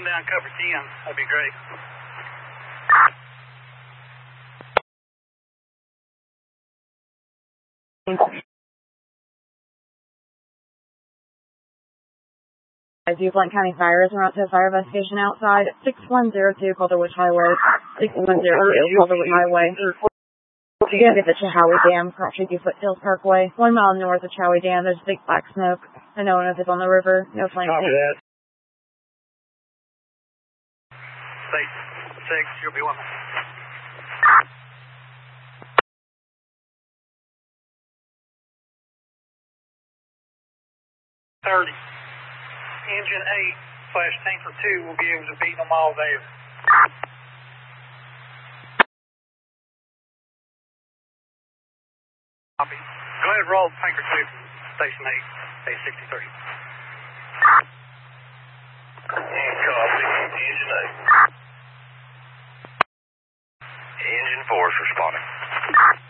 Down cover 10, that'd be great. Blunt County Fire is around to a fire investigation outside 6102 Calderwood Highway. 6102 Calderwood Highway. You gotta get the Chowee Dam, Croptree Foothills Parkway. 1 mile north of Chowee Dam, there's big black smoke. I don't know if it's on the river. No flame. Copy that. State 6, you'll be one. 30. Engine 8/tanker 2 will be able to beat them all there. Copy. Go ahead and roll tanker 2 from station 8, A63. Copy. Engine 8. Engine 4 is responding.